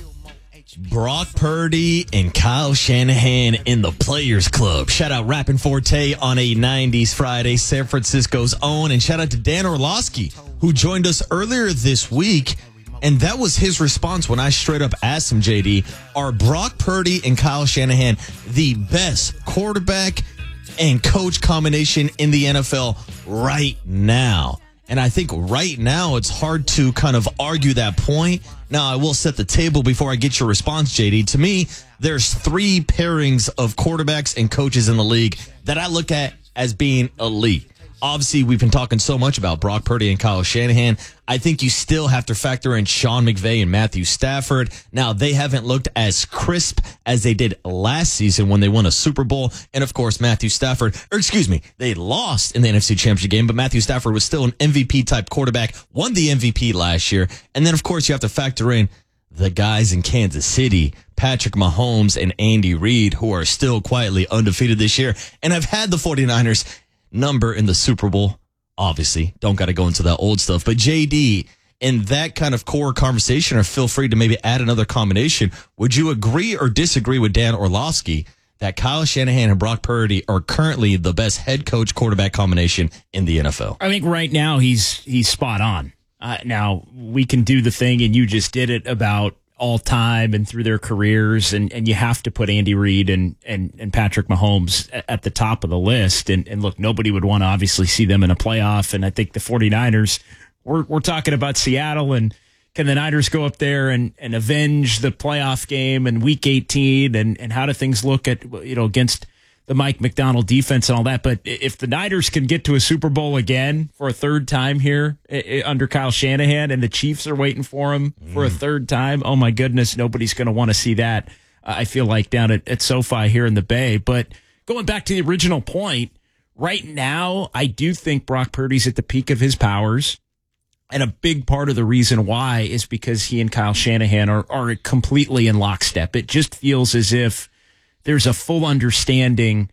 Brock Purdy and Kyle Shanahan in the Players Club. Shout out Rappin' Forte on a nineties Friday, San Francisco's own. And shout out to Dan Orlovsky, who joined us earlier this week. And that was his response when I straight up asked him, J D, are Brock Purdy and Kyle Shanahan the best quarterback and coach combination in the N F L right now? And I think right now it's hard to kind of argue that point. Now, I will set the table before I get your response, J D. To me, there's three pairings of quarterbacks and coaches in the league that I look at as being elite. Obviously, we've been talking so much about Brock Purdy and Kyle Shanahan. I think you still have to factor in Sean McVay and Matthew Stafford. Now, they haven't looked as crisp as they did last season when they won a Super Bowl. And, of course, Matthew Stafford, or excuse me, they lost in the N F C Championship game, but Matthew Stafford was still an M V P-type quarterback, won the M V P last year. And then, of course, you have to factor in the guys in Kansas City, Patrick Mahomes and Andy Reid, who are still quietly undefeated this year and have had the 49ers number in the Super Bowl. Obviously, don't got to go into that old stuff. But J D, in that kind of core conversation, or feel free to maybe add another combination, would you agree or disagree with Dan Orlovsky that Kyle Shanahan and Brock Purdy are currently the best head coach quarterback combination in the N F L? I think right now he's he's spot on. Uh, now, we can do the thing, and you just did it, about all time and through their careers, and, and you have to put Andy Reid and, and, and Patrick Mahomes at the top of the list. And, and look, nobody would want to obviously see them in a playoff. And I think the 49ers, we're, we're talking about Seattle, and can the Niners go up there and, and avenge the playoff game in week eighteen, and, and how do things look at, you know, against the Mike McDonald defense and all that. But if the Niners can get to a Super Bowl again for a third time here under Kyle Shanahan, and the Chiefs are waiting for him mm. for a third time, oh my goodness, nobody's going to want to see that, uh, I feel like, down at, at SoFi here in the Bay. But going back to the original point, right now, I do think Brock Purdy's at the peak of his powers. And a big part of the reason why is because he and Kyle Shanahan are, are completely in lockstep. It just feels as if there's a full understanding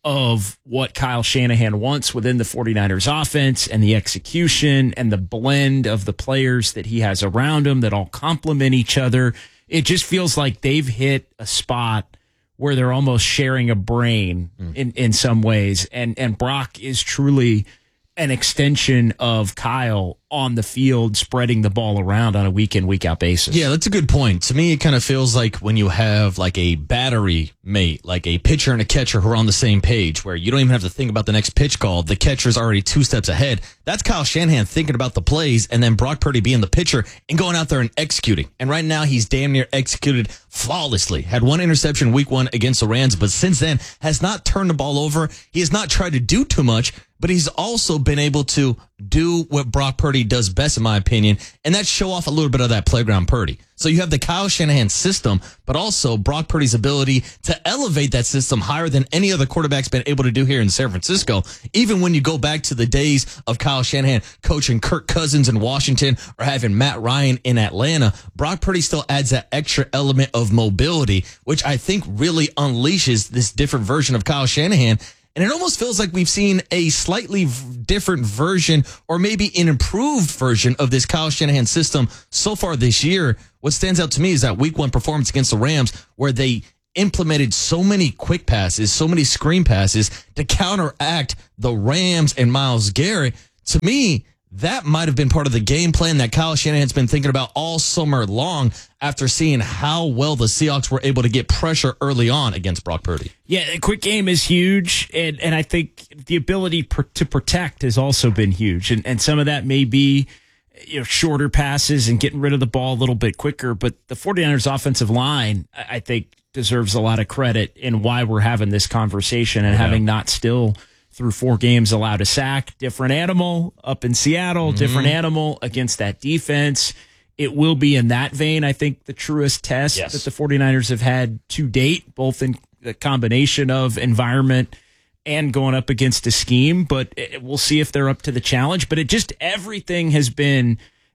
of what Kyle Shanahan wants within the 49ers offense, and the execution and the blend of the players that he has around him that all complement each other. It just feels like they've hit a spot where they're almost sharing a brain mm. in, in some ways. And, and Brock is truly an extension of Kyle on the field, spreading the ball around on a week in, week out basis. Yeah, that's a good point. To me, it kind of feels like when you have like a battery mate, like a pitcher and a catcher who are on the same page, where you don't even have to think about the next pitch call. The catcher's already two steps ahead. That's Kyle Shanahan thinking about the plays, and then Brock Purdy being the pitcher and going out there and executing. And right now, he's damn near executed flawlessly. Had one interception week one against the Rams, but since then has not turned the ball over. He has not tried to do too much, but he's also been able to do what Brock Purdy does best, in my opinion, and that's show off a little bit of that playground Purdy. So you have the Kyle Shanahan system, but also Brock Purdy's ability to elevate that system higher than any other quarterback's been able to do here in San Francisco. Even when you go back to the days of Kyle Shanahan coaching Kirk Cousins in Washington or having Matt Ryan in Atlanta, Brock Purdy still adds that extra element of mobility, which I think really unleashes this different version of Kyle Shanahan. And it almost feels like we've seen a slightly different version or maybe an improved version of this Kyle Shanahan system so far this year. What stands out to me is that week one performance against the Rams where they implemented so many quick passes, so many screen passes to counteract the Rams and Myles Garrett. To me, that might have been part of the game plan that Kyle Shanahan's been thinking about all summer long after seeing how well the Seahawks were able to get pressure early on against Brock Purdy. Yeah, a quick game is huge, and, and I think the ability pr- to protect has also been huge. And, and some of that may be you know shorter passes and getting rid of the ball a little bit quicker, but the 49ers offensive line, I think, deserves a lot of credit in why we're having this conversation and yeah. having not still through four games allowed a sack. Different animal up in Seattle, mm-hmm. different animal against that defense. It will be in that vein, I think, the truest test yes. that the 49ers have had to date, both in the combination of environment and going up against a scheme. But it, we'll see if they're up to the challenge. But it just, everything has been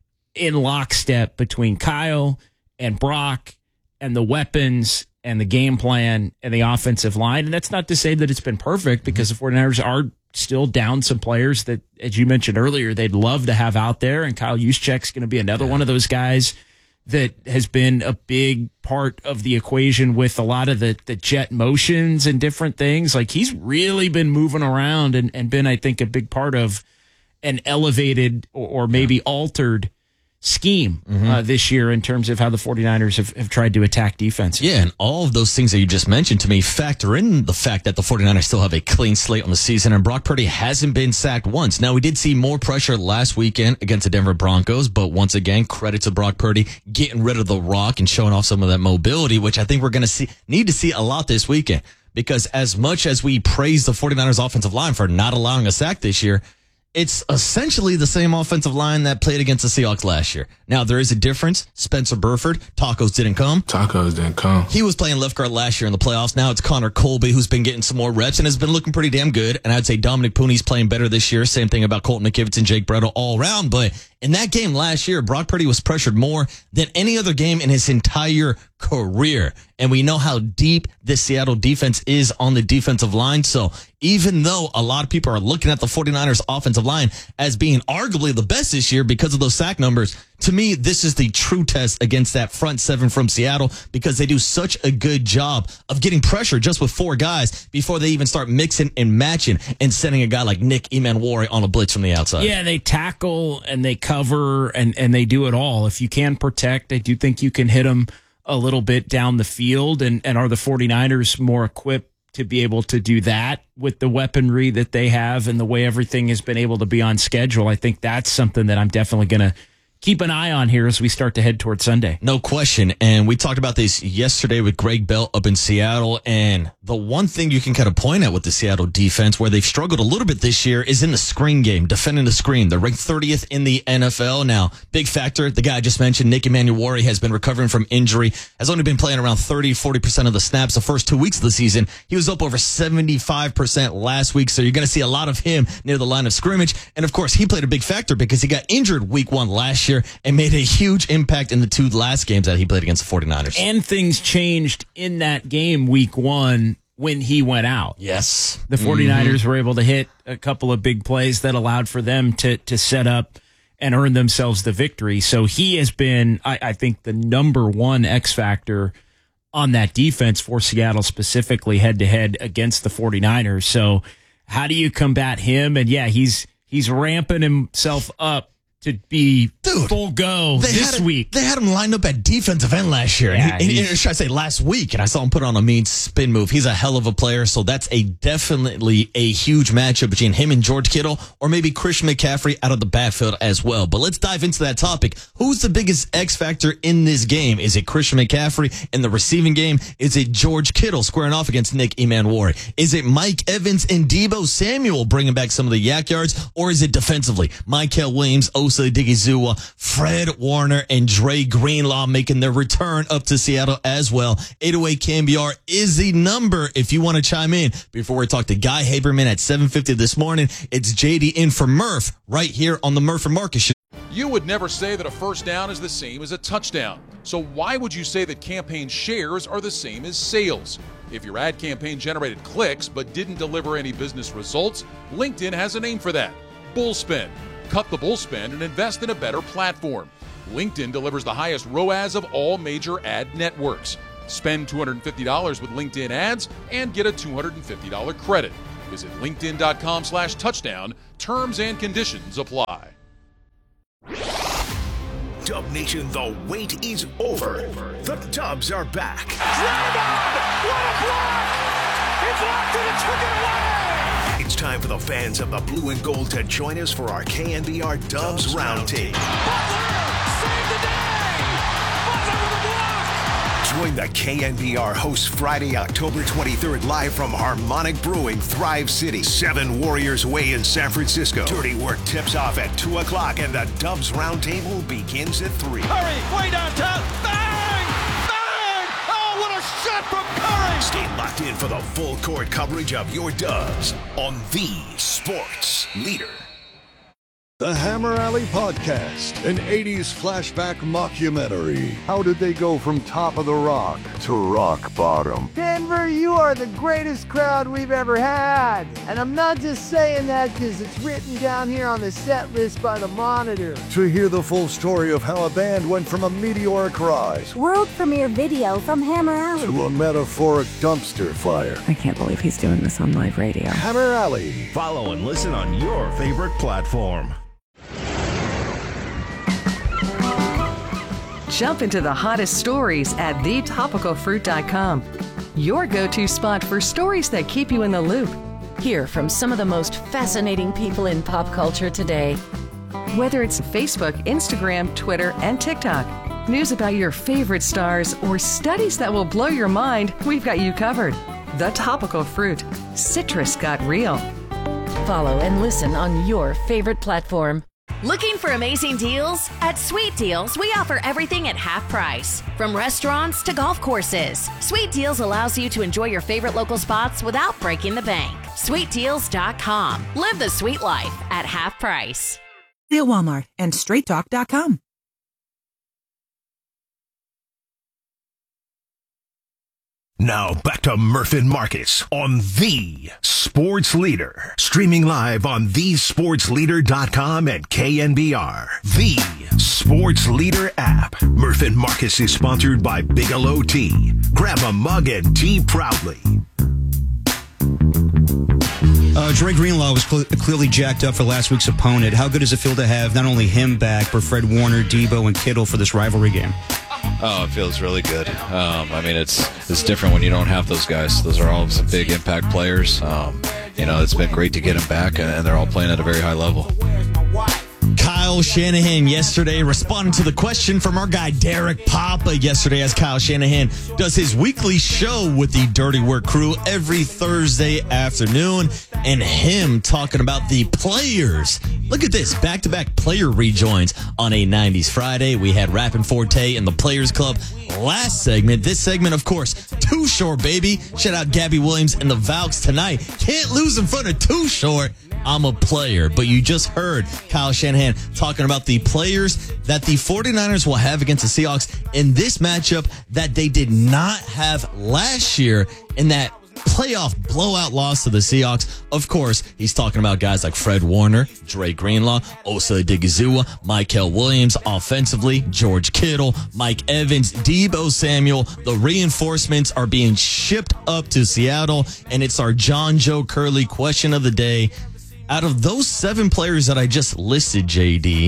in lockstep between Kyle and Brock and the weapons and the game plan and the offensive line. And that's not to say that it's been perfect, because the 49ers are still down some players that, as you mentioned earlier, they'd love to have out there. And Kyle Juszczyk's going to be another yeah. one of those guys that has been a big part of the equation with a lot of the, the jet motions and different things. Like, he's really been moving around and, and been, I think, a big part of an elevated or, or maybe yeah. altered scheme mm-hmm. uh, this year in terms of how the 49ers have, have tried to attack defense. Yeah, and all of those things that you just mentioned to me factor in the fact that the 49ers still have a clean slate on the season, and Brock Purdy hasn't been sacked once. Now, we did see more pressure last weekend against the Denver Broncos, but once again, credit to Brock Purdy getting rid of the rock and showing off some of that mobility, which I think we're going to see need to see a lot this weekend, because as much as we praise the 49ers offensive line for not allowing a sack this year, it's essentially the same offensive line that played against the Seahawks last year. Now, there is a difference. Spencer Burford, Tacos didn't come. Tacos didn't come. He was playing left guard last year in the playoffs. Now it's Connor Colby, who's been getting some more reps and has been looking pretty damn good. And I'd say Dominic Pooney's playing better this year. Same thing about Colton McKivitz and Jake Bretto all around. But in that game last year, Brock Purdy was pressured more than any other game in his entire career. And we know how deep this Seattle defense is on the defensive line. So even though a lot of people are looking at the 49ers offensive line as being arguably the best this year because of those sack numbers, to me, this is the true test against that front seven from Seattle, because they do such a good job of getting pressure just with four guys before they even start mixing and matching and sending a guy like Nick Emanwari on a blitz from the outside. Yeah, they tackle and they cover and, and they do it all. If you can protect, I do think you can hit them a little bit down the field. And, and are the 49ers more equipped to be able to do that with the weaponry that they have and the way everything has been able to be on schedule? I think that's something that I'm definitely going to keep an eye on here as we start to head towards Sunday. No question. And we talked about this yesterday with Greg Bell up in Seattle. And the one thing you can kind of point at with the Seattle defense, where they've struggled a little bit this year, is in the screen game, defending the screen. They're ranked thirtieth in the N F L. Now, big factor, the guy I just mentioned, Nick Emanwari, has been recovering from injury, has only been playing around thirty, forty percent of the snaps the first two weeks of the season. He was up over seventy-five percent last week. So you're going to see a lot of him near the line of scrimmage. And of course, he played a big factor because he got injured week one last year and made a huge impact in the two last games that he played against the 49ers. And things changed in that game week one when he went out. Yes. The 49ers mm-hmm. were able to hit a couple of big plays that allowed for them to to set up and earn themselves the victory. So he has been, I, I think, the number one X factor on that defense for Seattle, specifically head-to-head against the 49ers. So how do you combat him? And yeah, he's he's ramping himself up to be Dude, full go they this had a, week. They had him lined up at defensive end last year. Yeah, and he, and, and should I say last week? And I saw him put on a mean spin move. He's a hell of a player. So that's a definitely a huge matchup between him and George Kittle, or maybe Christian McCaffrey out of the backfield as well. But let's dive into that topic. Who's the biggest X factor in this game? Is it Christian McCaffrey in the receiving game? Is it George Kittle squaring off against Nick Emmanwori? Is it Mike Evans and Deebo Samuel bringing back some of the yak yards? Or is it defensively? Michael Williams, Osa Digizua, Fred Warner, and Dre Greenlaw making their return up to Seattle as well. eight oh eight K N B R is the number if you want to chime in. Before we talk to Guy Haberman at seven fifty this morning, it's J D in for Murph right here on the Murph and Marcus Show. You would never say that a first down is the same as a touchdown. So why would you say that campaign shares are the same as sales? If your ad campaign generated clicks but didn't deliver any business results, LinkedIn has a name for that: Bullspend. Cut the bullspend and invest in a better platform. LinkedIn delivers the highest R O A S of all major ad networks. Spend two hundred fifty dollars with LinkedIn ads and get a two hundred fifty dollars credit. Visit linkedin.com slash touchdown. Terms and conditions apply. Dub Nation, the wait is over. The Dubs are back. Drive on! What a block! It's locked and it took it away! It's time for the fans of the blue and gold to join us for our K N B R Dubs, Dubs Roundtable. Butler saved the day! Butler with a block! Join the K N B R hosts Friday, October twenty-third, live from Harmonic Brewing, Thrive City, seven Warriors Way in San Francisco. Dirty Work tips off at two o'clock, and the Dubs Roundtable begins at three. Curry, way downtown, bang! Bang! Oh, what a shot from Curry! Stay locked in for the full court coverage of your Dubs on the Sports Leader. The Hammer Alley Podcast, an eighties flashback mockumentary. How did they go from top of the rock to rock bottom? Denver, you are the greatest crowd we've ever had. And I'm not just saying that because it's written down here on the set list by the Monitor. To hear the full story of how a band went from a meteoric rise, world premiere video from Hammer Alley, to a metaphoric dumpster fire. I can't believe he's doing this on live radio. Hammer Alley. Follow and listen on your favorite platform. Jump into the hottest stories at the topical fruit dot com. Your go-to spot for stories that keep you in the loop. Hear from some of the most fascinating people in pop culture today. Whether it's Facebook, Instagram, Twitter, and TikTok, news about your favorite stars, or studies that will blow your mind, we've got you covered. The Topical Fruit. Citrus got real. Follow and listen on your favorite platform. Looking for amazing deals? At Sweet Deals, we offer everything at half price. From restaurants to golf courses, Sweet Deals allows you to enjoy your favorite local spots without breaking the bank. sweet deals dot com. Live the sweet life at half price. Deal Walmart and straight talk dot com. Now back to Murph and Marcus on the Sports Leader. Streaming live on the sports leader dot com and K N B R. The Sports Leader app. Murph and Marcus is sponsored by Bigelow Tea. Grab a mug and tea proudly. Uh, Dre Greenlaw was cl- clearly jacked up for last week's opponent. How good does it feel to have not only him back, but Fred Warner, Deebo, and Kittle for this rivalry game? Oh, it feels really good. Um, I mean, it's it's different when you don't have those guys. Those are all some big impact players. Um, you know, it's been great to get them back, and, and they're all playing at a very high level. Kyle Shanahan yesterday responding to the question from our guy Derek Papa yesterday, as Kyle Shanahan does his weekly show with the Dirty Work crew every Thursday afternoon, and him talking about the players. Look at this, back-to-back player rejoins on a nineties Friday. We had Rappin' Forte and the Players Club last segment. This segment, of course, Too Short, baby. Shout out Gabby Williams and the Valks tonight. Can't lose in front of Too Short. I'm a player. But you just heard Kyle Shanahan talking about the players that the 49ers will have against the Seahawks in this matchup that they did not have last year in that playoff blowout loss to the Seahawks. Of course, he's talking about guys like Fred Warner, Dre Greenlaw, Osa Digizua, Michael Williams offensively, George Kittle, Mike Evans, Deebo Samuel. The reinforcements are being shipped up to Seattle, and it's our John Joe Curley question of the day. Out of those seven players that I just listed, J D,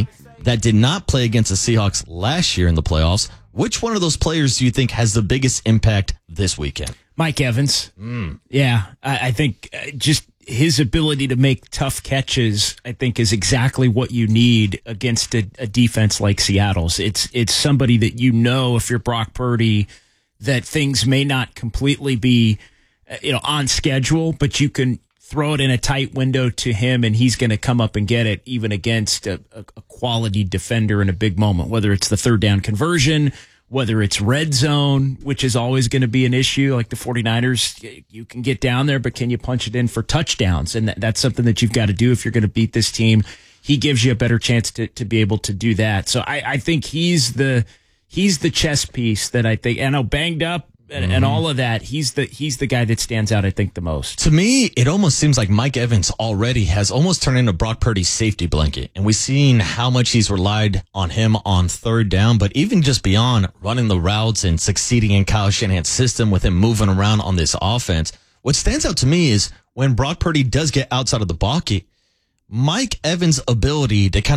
that did not play against the Seahawks last year in the playoffs. Which one of those players do you think has the biggest impact this weekend? Mike Evans. Mm. Yeah, I, I think just his ability to make tough catches, I think, is exactly what you need against a, a defense like Seattle's. It's it's somebody that you know, if you're Brock Purdy, that things may not completely be, you know, on schedule, but you can throw it in a tight window to him, and he's going to come up and get it, even against a, a, a quality defender in a big moment, whether it's the third down conversion, whether it's red zone, which is always going to be an issue. Like the 49ers, you can get down there, but can you punch it in for touchdowns? And that, that's something that you've got to do if you're going to beat this team. He gives you a better chance to, to be able to do that. So I, I think he's the he's the chess piece that I think, and I know banged up, And, mm-hmm. and all of that, he's the he's the guy that stands out, I think, the most. To me, it almost seems like Mike Evans already has almost turned into Brock Purdy's safety blanket. And we've seen how much he's relied on him on third down, but even just beyond running the routes and succeeding in Kyle Shanahan's system with him moving around on this offense. What stands out to me is when Brock Purdy does get outside of the pocket, Mike Evans' ability to kind